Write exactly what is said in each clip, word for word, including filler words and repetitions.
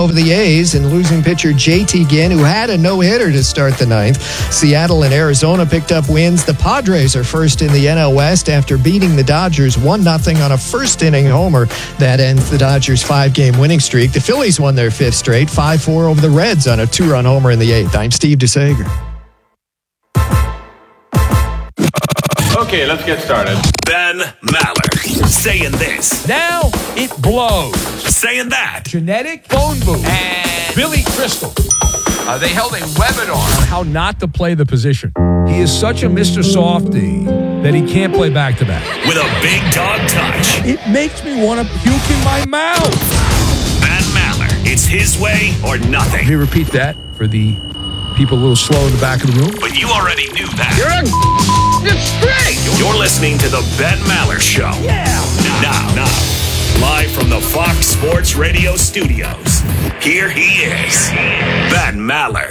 over the A's and losing pitcher J T Ginn, who had a no-hitter to start the ninth. Seattle and Arizona picked up wins. The Padres are first in the N L West after beating the Dodgers one nothing on a first-inning homer. That ends the Dodgers' five-game winning streak. The Phillies won their fifth straight, five four over the Reds on a two-run homer in the eighth. I'm Steve DeSager. Okay, let's get started. Ben Maller saying this. Now it blows. Saying that. Genetic phone booth. And Billy Crystal. Uh, they held a webinar on how not to play the position. He is such a Mister Softy that he can't play back-to-back. With a big dog touch. It makes me want to puke in my mouth. Ben Maller. It's his way or nothing. Let me repeat that for the people a little slow in the back of the room. But you already knew that. You're a You're straight. You're listening to the Ben Maller Show. Yeah. Now, now, live from the Fox Sports Radio studios, here he is, Ben Maller.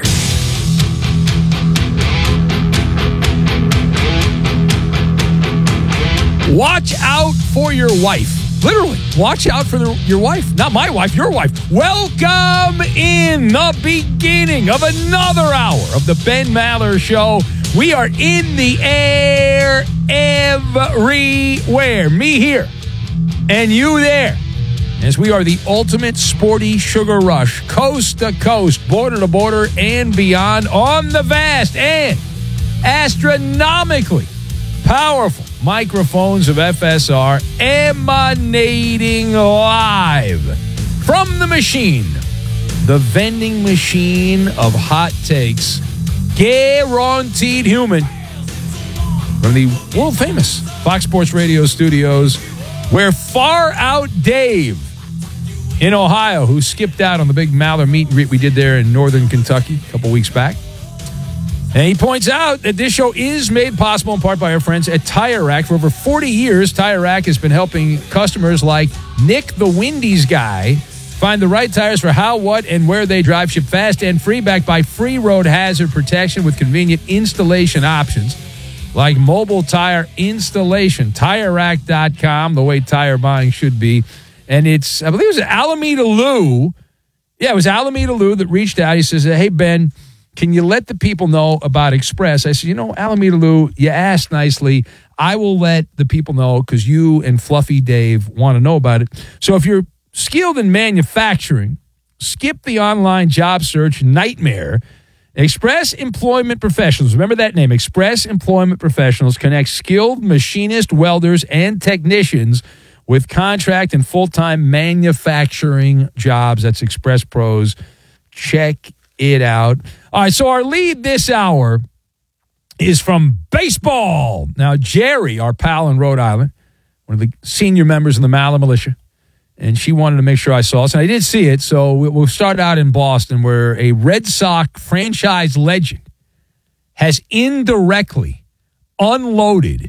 Watch out for your wife. Literally, watch out for the, your wife. Not my wife, your wife. Welcome in the beginning of another hour of the Ben Maller Show. We are in the air everywhere. Me here and you there. As we are the ultimate sporty sugar rush, coast to coast, border to border, and beyond on the vast and astronomically powerful microphones of F S R, emanating live from the machine, the vending machine of hot takes, guaranteed human, from the world famous Fox Sports Radio studios, where Far Out Dave in Ohio, who skipped out on the big Maller meet and greet we did there in northern Kentucky a couple weeks back. And he points out that this show is made possible in part by our friends at Tire Rack. For over forty years, Tire Rack has been helping customers like Nick the Wendy's guy find the right tires for how, what, and where they drive. Ship fast and free, backed by free road hazard protection with convenient installation options like mobile tire installation. Tire Rack dot com, the way tire buying should be. And it's, I believe it was Alameda Lou. Yeah, it was Alameda Lou that reached out. He says, hey, Ben, can you let the people know about Express? I said, you know, Alameda Lou, you asked nicely. I will let the people know because you and Fluffy Dave want to know about it. So if you're skilled in manufacturing, skip the online job search nightmare. Express Employment Professionals, remember that name, Express Employment Professionals, connect skilled machinists, welders, and technicians with contract and full-time manufacturing jobs. That's Express Pros. Check it out. All right, so our lead this hour is from baseball. Now, Jerry, our pal in Rhode Island, one of the senior members of the Maller Militia, and she wanted to make sure I saw this, and I did see it, so we'll start out in Boston, where a Red Sox franchise legend has indirectly unloaded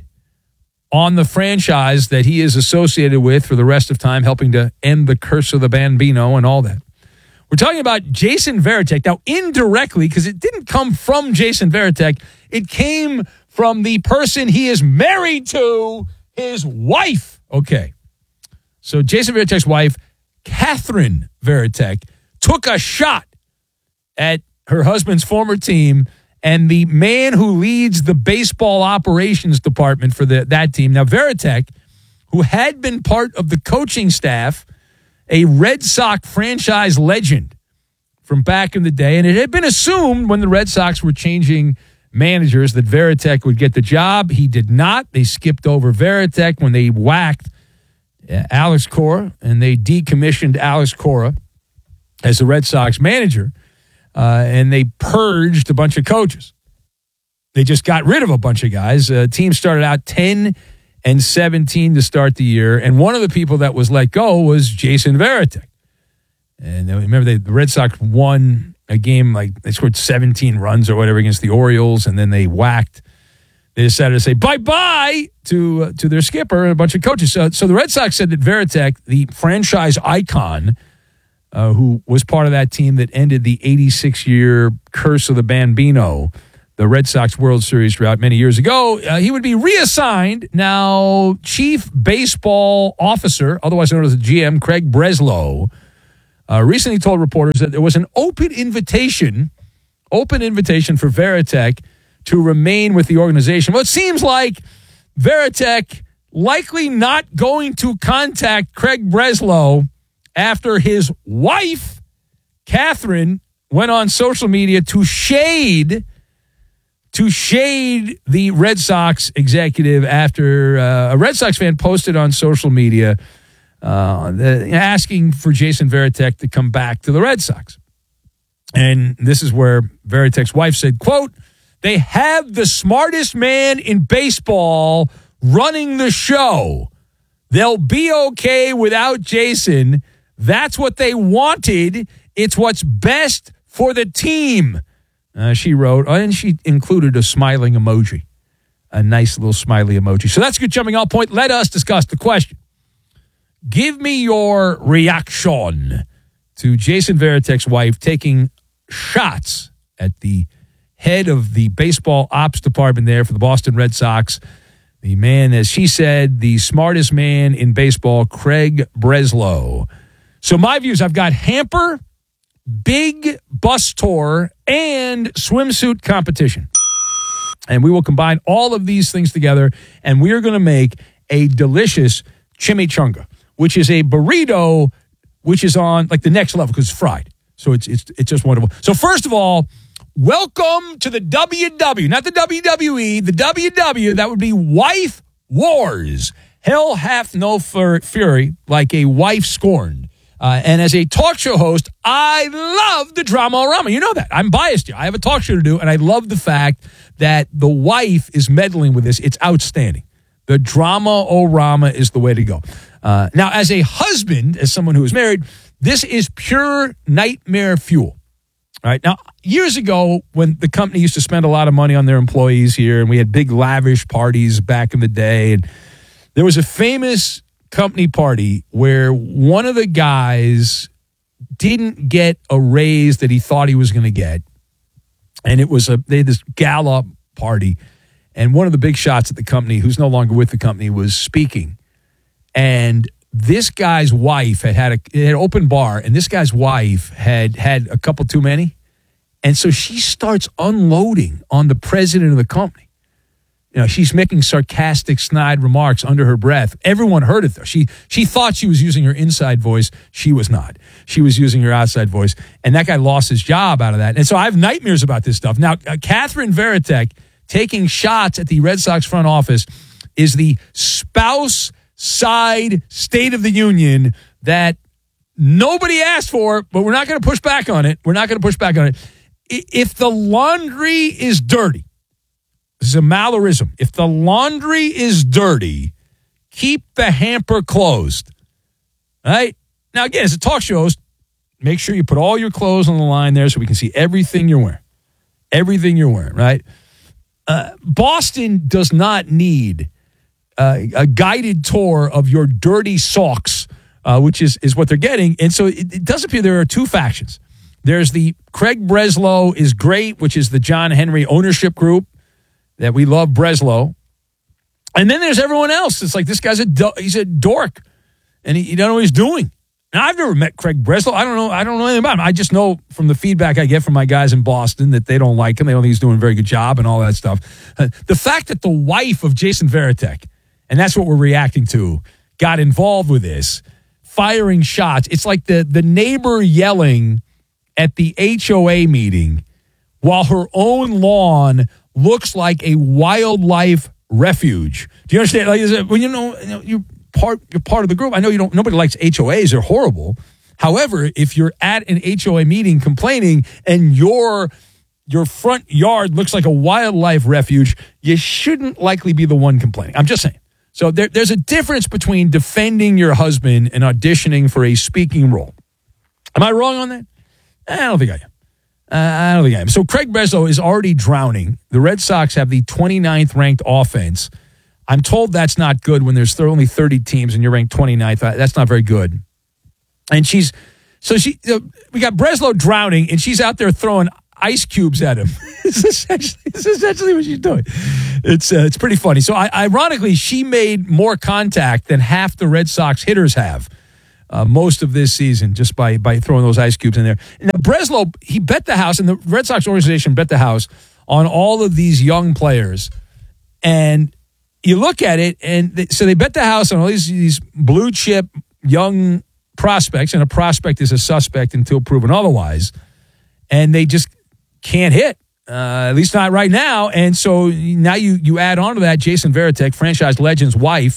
on the franchise that he is associated with for the rest of time, helping to end the curse of the Bambino and all that. We're talking about Jason Varitek. Now, indirectly, because it didn't come from Jason Varitek, it came from the person he is married to, his wife. Okay. So Jason Varitek's wife, Catherine Varitek, took a shot at her husband's former team and the man who leads the baseball operations department for the, that team. Now, Varitek, who had been part of the coaching staff, a Red Sox franchise legend from back in the day, and it had been assumed when the Red Sox were changing managers that Varitek would get the job. He did not. They skipped over Varitek when they whacked Alex Cora, and they decommissioned Alex Cora as the Red Sox manager, uh, and they purged a bunch of coaches. They just got rid of a bunch of guys. Uh, team started out ten and seventeen to start the year, and one of the people that was let go was Jason Varitek. And remember, they, the Red Sox won a game, like they scored seventeen runs or whatever against the Orioles, and then they whacked. They decided to say bye-bye to uh, to their skipper and a bunch of coaches. So, so the Red Sox said that Varitek, the franchise icon, uh, who was part of that team that ended the eighty-six-year curse of the Bambino, the Red Sox World Series drought many years ago, uh, he would be reassigned. Now, Chief Baseball Officer, otherwise known as the G M, Craig Breslow, uh, recently told reporters that there was an open invitation, open invitation for Varitek to remain with the organization. Well, it seems like Varitek likely not going to contact Craig Breslow after his wife, Catherine, went on social media to shade to shade the Red Sox executive after uh, a Red Sox fan posted on social media uh, the, asking for Jason Varitek to come back to the Red Sox. And this is where Varitek's wife said, quote, "They have the smartest man in baseball running the show. They'll be okay without Jason. That's what they wanted. It's what's best for the team." Uh, she wrote, and she included a smiling emoji, a nice little smiley emoji. So that's a good jumping off point. Let us discuss the question. Give me your reaction to Jason Varitek's wife taking shots at the head of the baseball ops department there for the Boston Red Sox. The man, as she said, the smartest man in baseball, Craig Breslow. So my views, I've got hamper, big bus tour, and swimsuit competition. And we will combine all of these things together, and we are going to make a delicious chimichanga, which is a burrito, which is on like the next level because it's fried. So it's it's it's just wonderful. So first of all, welcome to the W W, not the W W E, the W W. That would be Wife Wars. Hell hath no fur- fury like a wife scorned. Uh, and as a talk show host, I love the drama-orama. You know that. I'm biased here. I have a talk show to do, and I love the fact that the wife is meddling with this. It's outstanding. The drama-orama is the way to go. Uh, now, as a husband, as someone who is married, this is pure nightmare fuel. All right. Now, years ago, when the company used to spend a lot of money on their employees here, and we had big lavish parties back in the day, and there was a famous company party where one of the guys didn't get a raise that he thought he was going to get. And it was a, they had this gala party. And one of the big shots at the company, who's no longer with the company, was speaking. And this guy's wife had had, a, had an open bar, and this guy's wife had had a couple too many. And so she starts unloading on the president of the company. You know, she's making sarcastic, snide remarks under her breath. Everyone heard it, though. She she thought she was using her inside voice. She was not. She was using her outside voice. And that guy lost his job out of that. And so I have nightmares about this stuff. Now, uh, Catherine Varitek taking shots at the Red Sox front office is the spouse side State of the Union that nobody asked for, but we're not going to push back on it. We're not going to push back on it. If the laundry is dirty, this is a Malerism. If the laundry is dirty, keep the hamper closed. All right? Now, again, as a talk show host, make sure you put all your clothes on the line there so we can see everything you're wearing. Everything you're wearing, right? Uh, Boston does not need uh, a guided tour of your dirty socks, uh, which is, is what they're getting. And so it, it does appear there are two factions. There's the Craig Breslow is great, which is the John Henry ownership group, that we love Breslow. And then there's everyone else. It's like, this guy's a do- he's a dork, and he, he don't know what he's doing. Now, I've never met Craig Breslow. I don't know. I don't know anything about him. I just know from the feedback I get from my guys in Boston that they don't like him. They don't think he's doing a very good job and all that stuff. Uh, the fact that the wife of Jason Varitek, and that's what we're reacting to, got involved with this, firing shots. It's like the, the neighbor yelling at the H O A meeting while her own lawn looks like a wildlife refuge. Do you understand? Like, is it, when you know, you know you part you're part of the group. I know you don't. Nobody likes H O As; they're horrible. However, if you're at an H O A meeting complaining and your your front yard looks like a wildlife refuge, you shouldn't likely be the one complaining. I'm just saying. So there, there's a difference between defending your husband and auditioning for a speaking role. Am I wrong on that? I don't think I am. Uh, I don't think I am. So Craig Breslow is already drowning. The Red Sox have the twenty-ninth ranked offense. I'm told that's not good when there's only thirty teams and you're ranked twenty-ninth. That's not very good. And she's, so she, you know, we got Breslow drowning and she's out there throwing ice cubes at him. It's essentially, it's essentially what she's doing. It's uh, it's pretty funny. So I, ironically, she made more contact than half the Red Sox hitters have. uh, most of this season just by by throwing those ice cubes in there. Now, Breslow, he bet the house, and the Red Sox organization bet the house on all of these young players. And you look at it, and they, so they bet the house on all these, these blue chip young prospects, and a prospect is a suspect until proven otherwise. And they just can't hit, uh, at least not right now. And so now you you add on to that Jason Varitek, franchise legend's wife,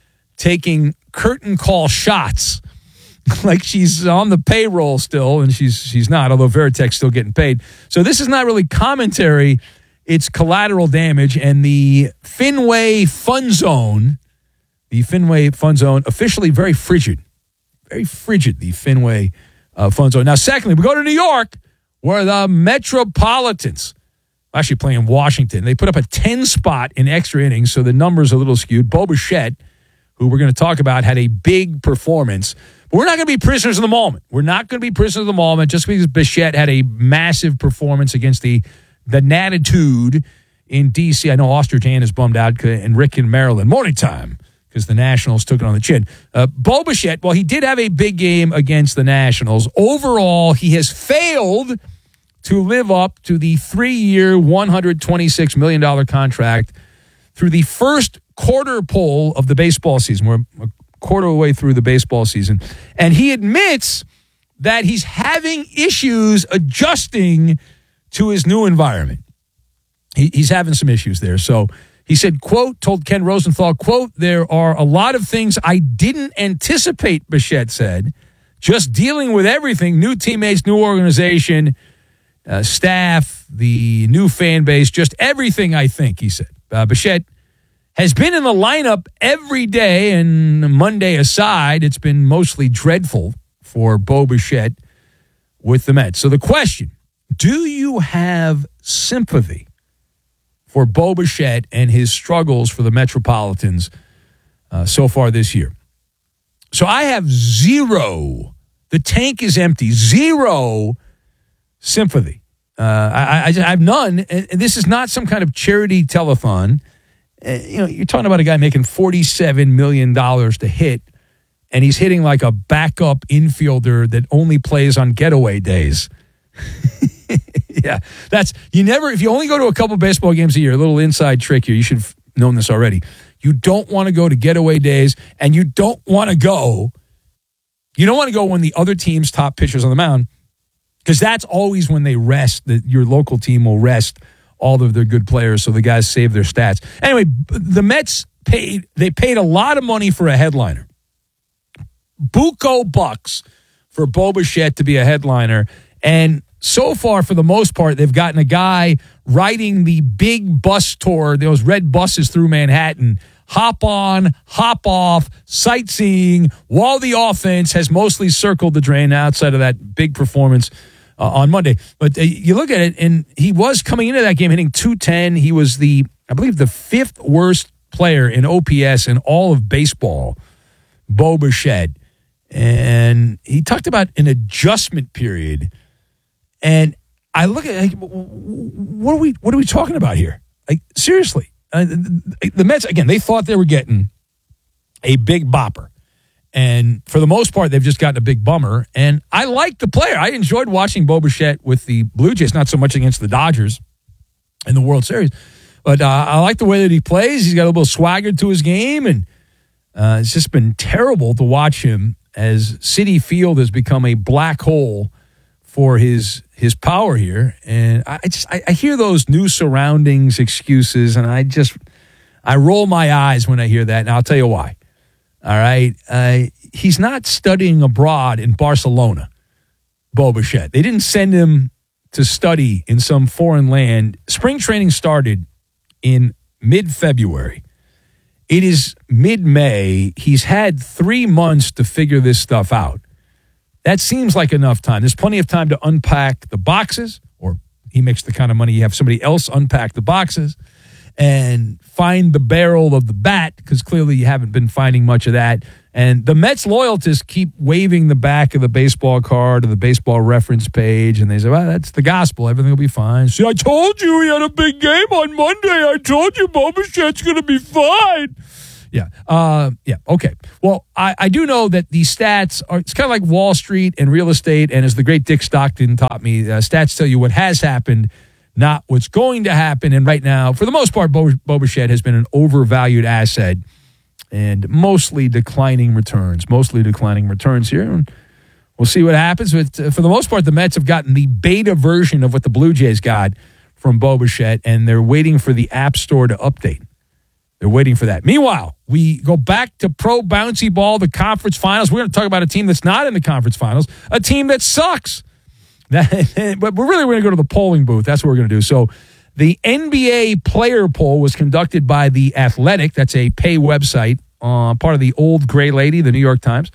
taking curtain call shots like she's on the payroll still, and she's she's not, although Varitek's still getting paid. So this is not really commentary. It's collateral damage, and the Fenway Fun Zone, the Fenway Fun Zone, officially very frigid. Very frigid, the Fenway uh, Fun Zone. Now, secondly, we go to New York, where the Metropolitans, actually playing Washington, they put up a ten spot in extra innings, so the numbers are a little skewed. Bo Bichette, who we're going to talk about, had a big performance. But we're not going to be prisoners of the moment. We're not going to be prisoners of the moment just because Bichette had a massive performance against the the Natitude in D C. I know Osterjan is bummed out, and Rick in Maryland. Morning time, because the Nationals took it on the chin. Uh, Bo Bichette, well, he did have a big game against the Nationals. Overall, he has failed to live up to the three-year, one hundred twenty-six million dollars contract through the first quarter pole of the baseball season. We're a quarter of the way through the baseball season. And he admits that he's having issues adjusting to his new environment. He, he's having some issues there. So he said, quote, told Ken Rosenthal, quote, there are a lot of things I didn't anticipate, Bichette said. Just dealing with everything, new teammates, new organization, uh, staff, the new fan base, just everything, I think, he said. Uh, Bichette has been in the lineup every day, and Monday aside, it's been mostly dreadful for Bo Bichette with the Mets. So the question, do you have sympathy for Bo Bichette and his struggles for the Metropolitans uh, so far this year? So I have zero. The tank is empty. Zero sympathy. Uh, I, I, I have none. And this is not some kind of charity telethon. Uh, you know, you're talking about a guy making forty-seven million dollars to hit, and he's hitting like a backup infielder that only plays on getaway days. Yeah, that's, you never, if you only go to a couple baseball games a year, a little inside trick here, you should have known this already. You don't want to go to getaway days, and you don't want to go, you don't want to go when the other team's top pitcher's on the mound, because that's always when they rest, that your local team will rest all of their good players, so the guys save their stats. Anyway, the Mets paid, they paid a lot of money for a headliner. Buco bucks for Bo Bichette to be a headliner, and so far, for the most part, they've gotten a guy riding the big bus tour, those red buses through Manhattan, hop on, hop off, sightseeing, while the offense has mostly circled the drain outside of that big performance uh, on Monday. But uh, you look at it, and he was coming into that game hitting two ten. He was the, I believe, the fifth worst player in O P S in all of baseball, Bo Bichette. And he talked about an adjustment period. And I look at, like, what are we what are we talking about here? Like, seriously, uh, the, the Mets, again, they thought they were getting a big bopper, and for the most part, they've just gotten a big bummer. And I like the player. I enjoyed watching Bo Bichette with the Blue Jays, not so much against the Dodgers in the World Series, but uh, I like the way that he plays. He's got a little swagger to his game, and uh, it's just been terrible to watch him as Citi Field has become a black hole for his his power here. And I just I, I hear those new surroundings excuses, and I just I roll my eyes when I hear that, and I'll tell you why. All right, uh, he's not studying abroad in Barcelona, Bo Bichette. They didn't send him to study in some foreign land. Spring training started in mid-February. It is mid-May. He's had three months to figure this stuff out. That seems like enough time. There's plenty of time to unpack the boxes, or he makes the kind of money you have somebody else unpack the boxes, and find the barrel of the bat, because clearly you haven't been finding much of that. And the Mets loyalists keep waving the back of the baseball card or the baseball reference page, and they say, well, that's the gospel. Everything will be fine. See, I told you he had a big game on Monday. I told you Bo Bichette's going to be fine. Yeah. Uh, yeah. Okay. Well, I, I do know that the stats are, it's kind of like Wall Street and real estate. And as the great Dick Stockton taught me, uh, stats tell you what has happened, not what's going to happen. And right now, for the most part, Bo, Bo Bichette has been an overvalued asset and mostly declining returns, mostly declining returns here. And we'll see what happens. But uh, for the most part, the Mets have gotten the beta version of what the Blue Jays got from Bo Bichette, and they're waiting for the App Store to update. They're waiting for that. Meanwhile, we go back to pro bouncy ball, the conference finals. We're going to talk about a team that's not in the conference finals, a team that sucks. That, but we're really going to go to the polling booth. That's what we're going to do. So the N B A player poll was conducted by The Athletic. That's a pay website, uh, part of the old gray lady, the New York Times.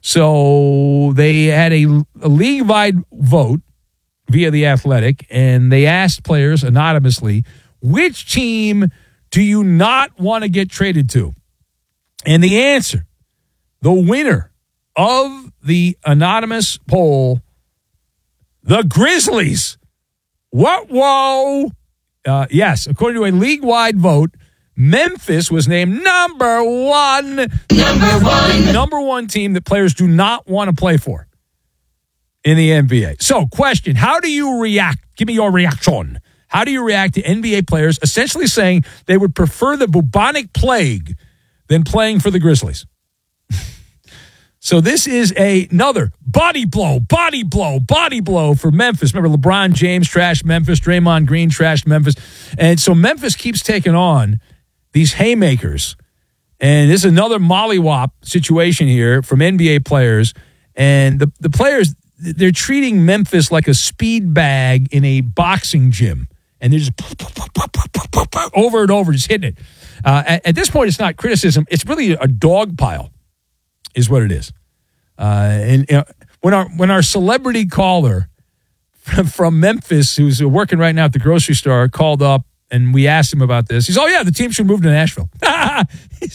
So they had a, a league-wide vote via The Athletic, and they asked players anonymously, which team do you not want to get traded to? And the answer, the winner of the anonymous poll, the Grizzlies. What? Whoa. Uh, yes, according to a league-wide vote, Memphis was named number one. Number one. The number one team that players do not want to play for in the N B A. So, question, how do you react? Give me your reaction. How do you react to N B A players essentially saying they would prefer the bubonic plague than playing for the Grizzlies? So this is a, another body blow, body blow, body blow for Memphis. Remember, LeBron James trashed Memphis, Draymond Green trashed Memphis. And so Memphis keeps taking on these haymakers. And this is another mollywop situation here from N B A players. And the, the players, they're treating Memphis like a speed bag in a boxing gym. And they're just over and over, just hitting it. Uh, at, at this point, it's not criticism. It's really a dog pile is what it is. Uh, and you know, when our when our celebrity caller from, from Memphis, who's working right now at the grocery store, called up and we asked him about this. He's, oh, yeah, the team should move to Nashville. I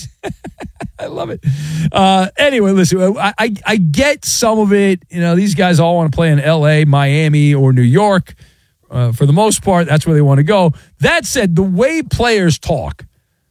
love it. Uh, anyway, listen, I, I, I get some of it. You know, these guys all want to play in L A, Miami, or New York. Uh, for the most part, that's where they want to go. That said, the way players talk,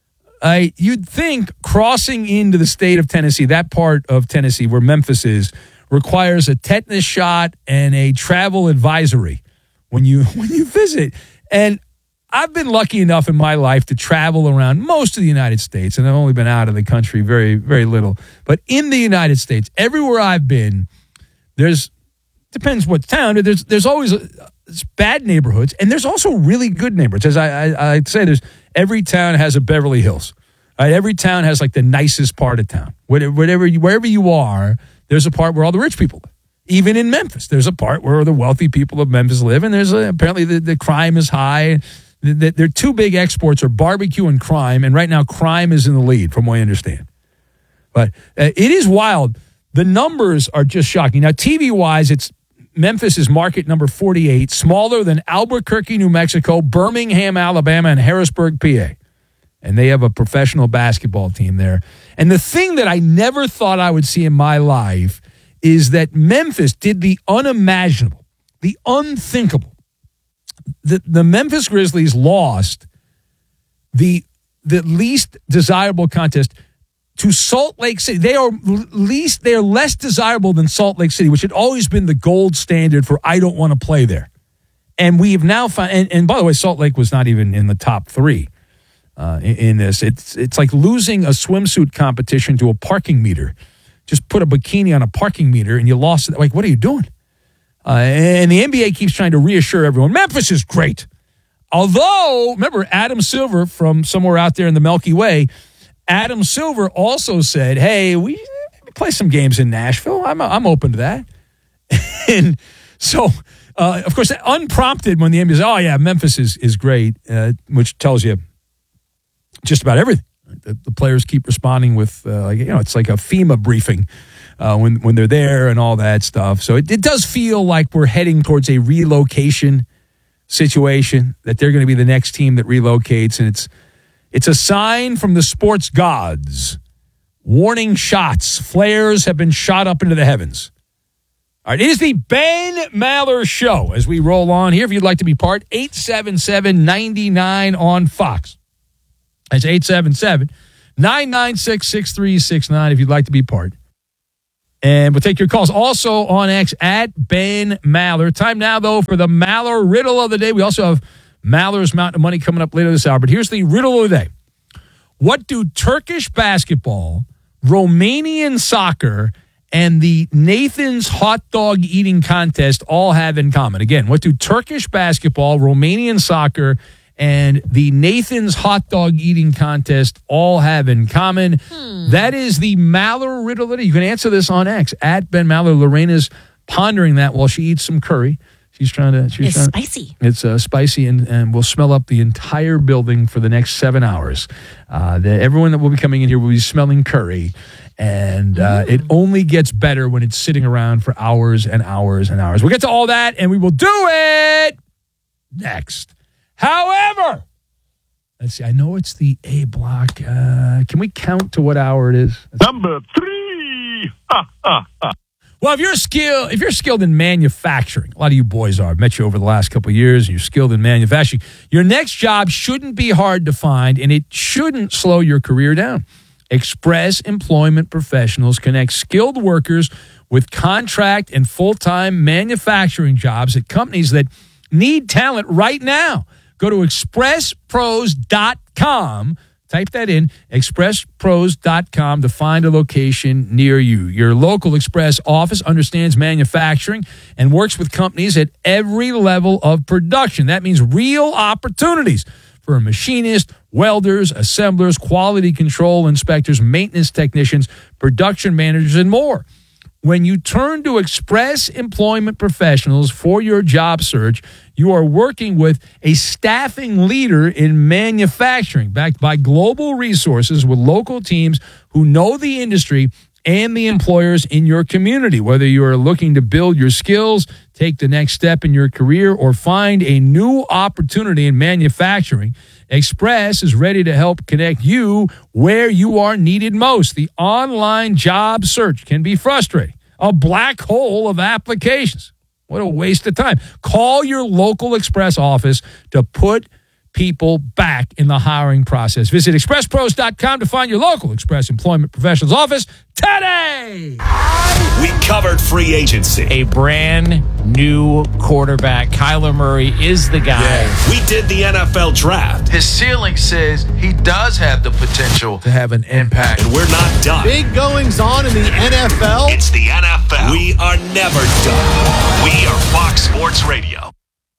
I you'd think crossing into the state of Tennessee, that part of Tennessee where Memphis is, requires a tetanus shot and a travel advisory when you when you visit. And I've been lucky enough in my life to travel around most of the United States, and I've only been out of the country very, very little. But in the United States, everywhere I've been, there's depends what town. There's there's always a, it's bad neighborhoods, and there's also really good neighborhoods. As I, I, I say, there's every town has a Beverly Hills. Right? Every town has like the nicest part of town. Whatever, you, wherever you are, there's a part where all the rich people live. Even in Memphis, there's a part where the wealthy people of Memphis live, and there's a, apparently the, the crime is high. The, the, their two big exports are barbecue and crime, and right now crime is in the lead, from what I understand. But uh, it is wild. The numbers are just shocking. Now, T V-wise, it's Memphis is market number forty-eight, smaller than Albuquerque, New Mexico, Birmingham, Alabama, and Harrisburg, P A. And they have a professional basketball team there. And the thing that I never thought I would see in my life is that Memphis did the unimaginable, the unthinkable. The, the Memphis Grizzlies lost the, the least desirable contest to Salt Lake City. They are least they are less desirable than Salt Lake City, which had always been the gold standard for I don't want to play there. And we have now found, and, and by the way, Salt Lake was not even in the top three uh, in, in this. It's it's like losing a swimsuit competition to a parking meter. Just put a bikini on a parking meter and you lost it. Like, what are you doing? Uh, and the N B A keeps trying to reassure everyone, Memphis is great. Although, remember, Adam Silver from somewhere out there in the Milky Way, Adam Silver also said, hey, we play some games in Nashville. I'm I'm open to that. And so, uh, of course, unprompted when the N B A says, oh, yeah, Memphis is, is great, uh, which tells you just about everything. The, the players keep responding with, uh, you know, it's like a FEMA briefing uh, when, when they're there and all that stuff. So it, it does feel like we're heading towards a relocation situation, that they're going to be the next team that relocates, and it's It's a sign from the sports gods. Warning shots. Flares have been shot up into the heavens. All right, it is the Ben Maller Show as we roll on here. If you'd like to be part, eight seven seven, nine nine on Fox. That's eight seven seven, nine nine six, six three six nine if you'd like to be part. And we'll take your calls. Also on X, at Ben Maller. Time now, though, for the Maller Riddle of the Day. We also have Maller's Mountain of Money coming up later this hour. But here's the Riddle of the Day. What do Turkish basketball, Romanian soccer, and the Nathan's hot dog eating contest all have in common? Again, what do Turkish basketball, Romanian soccer, and the Nathan's hot dog eating contest all have in common? Hmm. That is the Maller Riddle of the Day. You can answer this on X, at Ben Maller. Lorena's pondering that while she eats some curry. She's trying to. She's it's trying, spicy. It's uh, spicy, and, and will smell up the entire building for the next seven hours. Uh, the, everyone that will be coming in here will be smelling curry, and uh, mm. it only gets better when it's sitting around for hours and hours and hours. We'll get to all that, and we will do it next. However, let's see. I know it's the A block. Uh, can we count to what hour it is? Number three. Ha, ha, ha. Well, if you're skilled, if you're skilled in manufacturing, a lot of you boys are. I've met you over the last couple of years, and you're skilled in manufacturing. Your next job shouldn't be hard to find, and it shouldn't slow your career down. Express Employment Professionals connect skilled workers with contract and full-time manufacturing jobs at companies that need talent right now. Go to express pros dot com. Type that in, express pros dot com, to find a location near you. Your local Express office understands manufacturing and works with companies at every level of production. That means real opportunities for machinists, welders, assemblers, quality control inspectors, maintenance technicians, production managers, and more. When you turn to Express Employment Professionals for your job search, you are working with a staffing leader in manufacturing, backed by global resources with local teams who know the industry and the employers in your community. Whether you are looking to build your skills, take the next step in your career, or find a new opportunity in manufacturing, Express is ready to help connect you where you are needed most. The online job search can be frustrating, a black hole of applications. What a waste of time. Call your local Express office to put people back in the hiring process. Visit express pros dot com to find your local Express Employment Professionals office today. We covered free agency. A brand new quarterback. Kyler Murray is the guy. Yeah. We did the N F L draft. His ceiling says he does have the potential to have an impact. And we're not done. Big goings on in the N F L. It's the N F L. We are never done. We are Fox Sports Radio.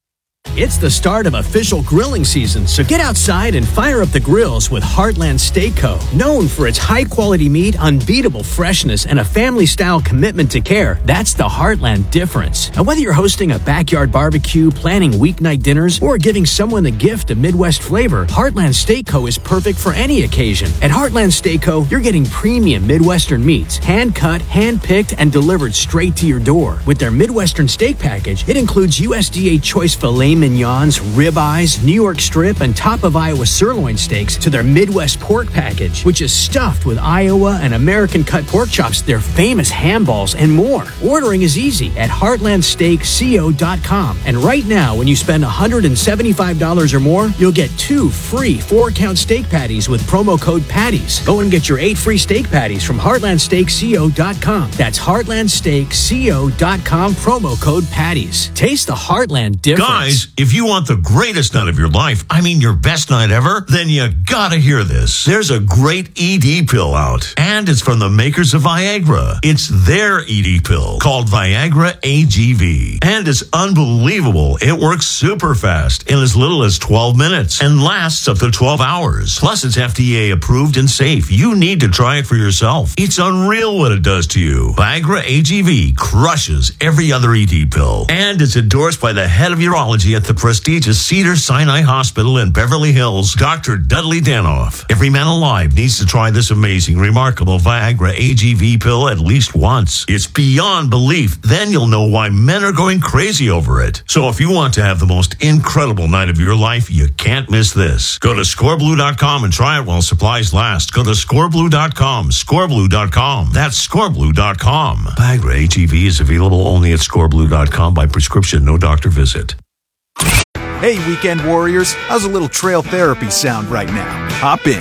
It's the start of official grilling season, so get outside and fire up the grills with Heartland Steak Co. Known for its high-quality meat, unbeatable freshness, and a family-style commitment to care, that's the Heartland difference. And whether you're hosting a backyard barbecue, planning weeknight dinners, or giving someone the gift of Midwest flavor, Heartland Steak Co. is perfect for any occasion. At Heartland Steak Co., you're getting premium Midwestern meats, hand-cut, hand-picked, and delivered straight to your door. With their Midwestern steak package, it includes U S D A choice filet mignons, ribeyes, New York strip, and top of Iowa sirloin steaks to their Midwest pork package, which is stuffed with Iowa and American cut pork chops, their famous ham balls, and more. Ordering is easy at heartland steak co dot com. And right now, when you spend one hundred seventy-five dollars or more, you'll get two free four-count steak patties with promo code PATTIES. Go and get your eight free steak patties from heartland steak co dot com. That's heartland steak co dot com, promo code PATTIES. Taste the Heartland difference. Guys, if you want the greatest night of your life, I mean your best night ever, then you gotta hear this. There's a great E D pill out, and it's from the makers of Viagra. It's their E D pill called Viagra A G V, and it's unbelievable. It works super fast in as little as twelve minutes and lasts up to twelve hours. Plus, it's F D A approved and safe. You need to try it for yourself. It's unreal what it does to you. Viagra A G V crushes every other E D pill, and it's endorsed by the head of urology at the prestigious Cedars-Sinai Hospital in Beverly Hills, Doctor Dudley Danoff. Every man alive needs to try this amazing, remarkable Viagra A G V pill at least once. It's beyond belief. Then you'll know why men are going crazy over it. So if you want to have the most incredible night of your life, you can't miss this. Go to score blue dot com and try it while supplies last. Go to score blue dot com, score blue dot com. That's score blue dot com. Viagra A G V is available only at score blue dot com by prescription, no doctor visit. Hey, weekend warriors, how's a little trail therapy sound right now? Hop in.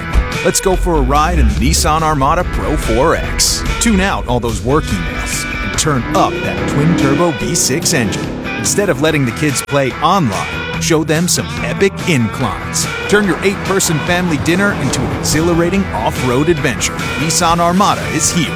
Let's go for a ride in the Nissan Armada Pro four X. Tune out all those work emails and turn up that twin-turbo V six engine. Instead of letting the kids play online, show them some epic inclines. Turn your eight-person family dinner into an exhilarating off-road adventure. Nissan Armada is here.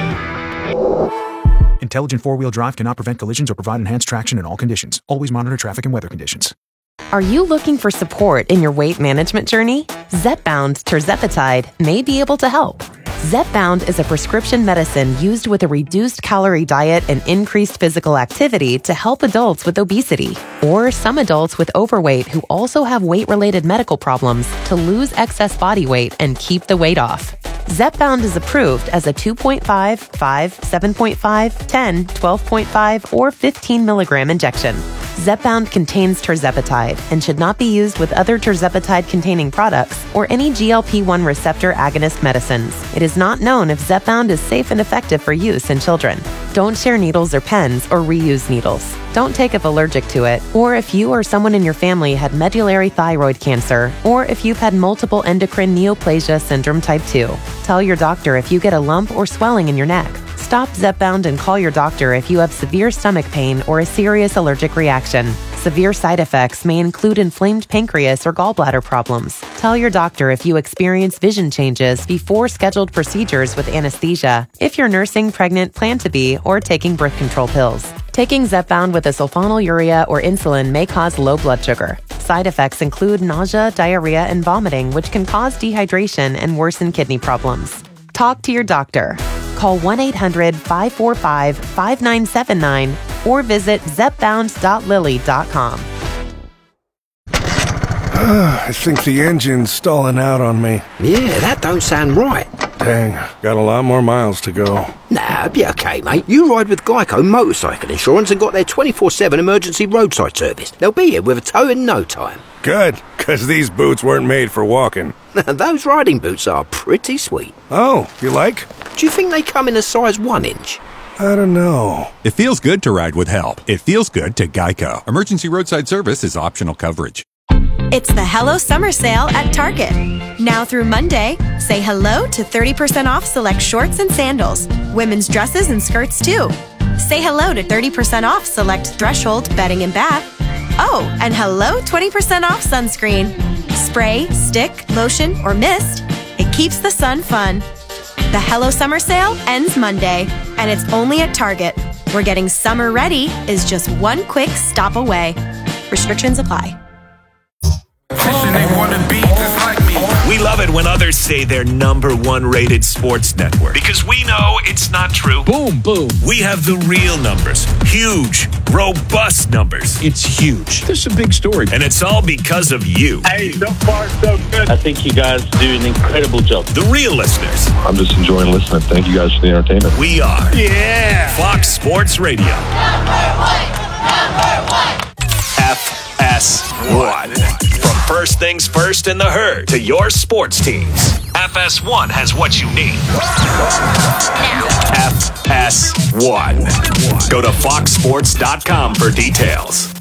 Intelligent four-wheel drive cannot prevent collisions or provide enhanced traction in all conditions. Always monitor traffic and weather conditions. Are you looking for support in your weight management journey? Zepbound tirzepatide may be able to help. Zepbound is a prescription medicine used with a reduced calorie diet and increased physical activity to help adults with obesity, or some adults with overweight who also have weight-related medical problems to lose excess body weight and keep the weight off. Zepbound is approved as a two point five, five, seven point five, ten, twelve point five, or fifteen milligram injection. Zepbound contains tirzepatide and should not be used with other tirzepatide-containing products or any G L P one receptor agonist medicines. It is not known if Zepbound is safe and effective for use in children. Don't share needles or pens or reuse needles. Don't take if allergic to it, or if you or someone in your family had medullary thyroid cancer, or if you've had multiple endocrine neoplasia syndrome type two. Tell your doctor if you get a lump or swelling in your neck. Stop Zepbound and call your doctor if you have severe stomach pain or a serious allergic reaction. Severe side effects may include inflamed pancreas or gallbladder problems. Tell your doctor if you experience vision changes before scheduled procedures with anesthesia, if you're nursing, pregnant, plan to be, or taking birth control pills. Taking Zepbound with a sulfonylurea or insulin may cause low blood sugar. Side effects include nausea, diarrhea, and vomiting, which can cause dehydration and worsen kidney problems. Talk to your doctor. Call one eight hundred, five four five, five nine seven nine or visit zepbound dot lilly dot com. I think the engine's stalling out on me. Yeah, that don't sound right. Dang, got a lot more miles to go. Nah, be okay, mate. You ride with Geico Motorcycle Insurance and got their twenty-four seven emergency roadside service. They'll be here with a tow in no time. Good, because these boots weren't made for walking. Those riding boots are pretty sweet. Oh, you like? Do you think they come in a size one inch? I don't know. It feels good to ride with help. It feels good to Geico. Emergency roadside service is optional coverage. It's the Hello Summer Sale at Target. Now through Monday, say hello to thirty percent off select shorts and sandals, women's dresses and skirts too. Say hello to thirty percent off select Threshold bedding and bath. Oh, and hello twenty percent off sunscreen. Spray, stick, lotion, or mist. It keeps the sun fun. The Hello Summer Sale ends Monday, and it's only at Target, where getting summer ready is just one quick stop away. Restrictions apply. We love it when others say they're number one rated sports network because we know it's not true. Boom, boom. We have the real numbers. Huge, robust numbers. It's huge. This is a big story. And it's all because of you. Hey, so far so good. I think you guys do an incredible job. The real listeners. I'm just enjoying listening. Thank you guys for the entertainment. We are. Yeah. Fox Sports Radio. Number one. Number one. F S one. From first things first in the herd to your sports teams. F S one has what you need. F S one. Go to fox sports dot com for details.